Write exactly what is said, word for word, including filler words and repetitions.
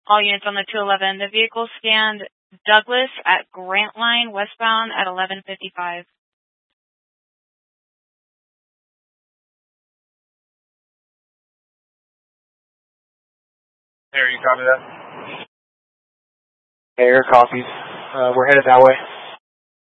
All units on the two eleven. The vehicle scanned Douglas at Grant Line, westbound at eleven fifty-five. Air, you copy that? Air, copies. Uh, we're headed that way.